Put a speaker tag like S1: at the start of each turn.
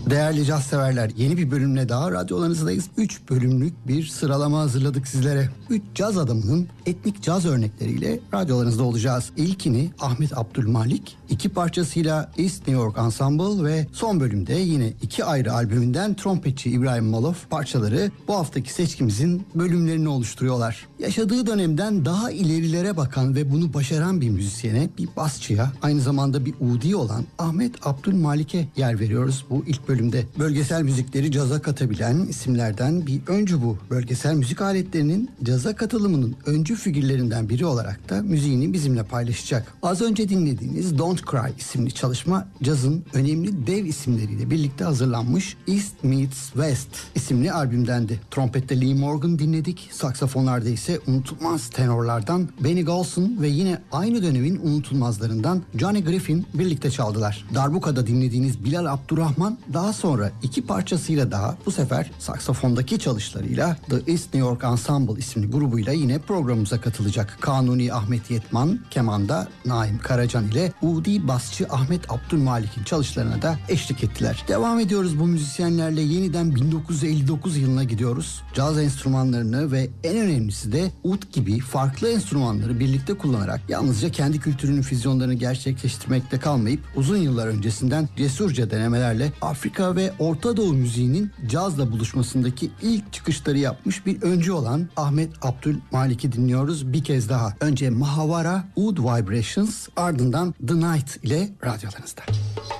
S1: Değerli caz severler, yeni bir bölümle daha radyolarınızdayız. 3 bölümlük bir sıralama hazırladık sizlere. 3 caz adamının etnik caz örnekleriyle radyolarınızda olacağız. İlkini Ahmet Abdülmalik, 2 parçasıyla East New York Ensemble ve son bölümde yine 2 ayrı albümünden trompetçi İbrahim Malof parçaları bu haftaki seçkimizin bölümlerini oluşturuyorlar. Yaşadığı dönemden daha ilerilere bakan ve bunu başaran bir müzisyene, bir basçıya, aynı zamanda bir udi olan Ahmet Abdülmalik'e yer veriyoruz bu ilk bölümde. Bölgesel müzikleri caza katabilen isimlerden bir öncü bu. Bölgesel müzik aletlerinin caza katılımının öncü figürlerinden biri olarak da müziğini bizimle paylaşacak. Az önce dinlediğiniz Don't Cry isimli çalışma cazın önemli dev isimleriyle birlikte hazırlanmış East Meets West isimli albümdendi. Trompette Lee Morgan dinledik. Saksafonlarda ise unutulmaz tenorlardan Benny Golson ve yine aynı dönemin unutulmazlarından Johnny Griffin birlikte çaldılar. Darbuka'da dinlediğiniz Bilal Abdurrahman daha sonra 2 parçasıyla daha, bu sefer saksafondaki çalışlarıyla The East New York Ensemble isimli grubuyla yine programımıza katılacak. Kanuni Ahmet Yetman kemanda, Naim Karacan ile udi basçı Ahmet Abdülmalik'in çalışlarına da eşlik ettiler. Devam ediyoruz bu müzisyenlerle, yeniden 1959 yılına gidiyoruz. Caz enstrümanlarını ve en önemlisi de ud gibi farklı enstrümanları birlikte kullanarak yalnızca kendi kültürünün füzyonlarını gerçekleştirmekte kalmayıp uzun yıllar öncesinden cesurca denemelerle Afrika ve Orta Doğu müziğinin cazla buluşmasındaki ilk çıkışları yapmış bir öncü olan Ahmet Abdülmalik'i dinliyoruz bir kez daha. Önce Mahavara, Oud Vibrations, ardından The Night ile radyolarınızda.